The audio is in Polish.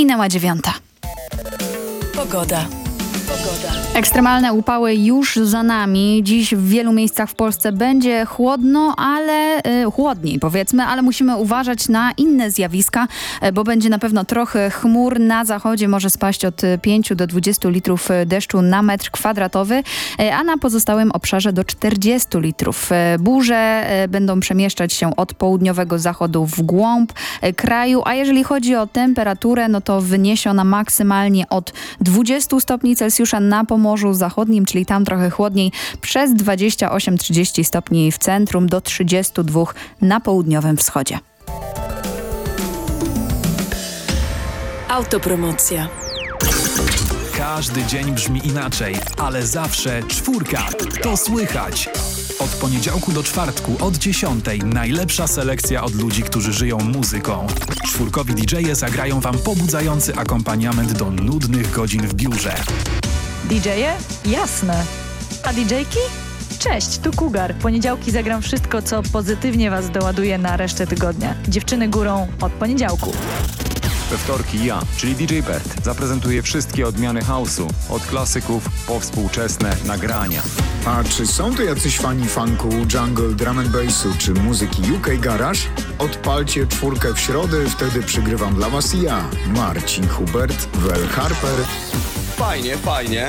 Minęła 9. Pogoda. Ekstremalne upały już za nami. Dziś w wielu miejscach w Polsce będzie chłodno, ale chłodniej powiedzmy, ale musimy uważać na inne zjawiska, bo będzie na pewno trochę chmur. Na zachodzie może spaść od 5 do 20 litrów deszczu na metr kwadratowy, a na pozostałym obszarze do 40 litrów. Burze będą przemieszczać się od południowego zachodu w głąb kraju, a jeżeli chodzi o temperaturę, no to wyniesie ona maksymalnie od 20 stopni Celsjusza na Pomorzu Zachodnim, czyli tam trochę chłodniej, przez 28-30 stopni w centrum, do 32 na południowym wschodzie. Autopromocja. Każdy dzień brzmi inaczej, ale zawsze 4. To słychać. Od poniedziałku do czwartku od 10 najlepsza selekcja od ludzi, którzy żyją muzyką. 4 DJ-e zagrają wam pobudzający akompaniament do nudnych godzin w biurze. DJ-e? Jasne. A DJ-ki? Cześć, tu Kugar. Poniedziałki zagram wszystko, co pozytywnie was doładuje na resztę tygodnia. Dziewczyny górą od poniedziałku. We wtorki ja, czyli DJ Bert, zaprezentuję wszystkie odmiany house'u, od klasyków po współczesne nagrania. A czy są tu jacyś fani funku, jungle, drum and bassu czy muzyki UK Garage? Odpalcie 4 w środę, wtedy przygrywam dla was ja, Marcin Hubert, Wel Harper. Fajnie.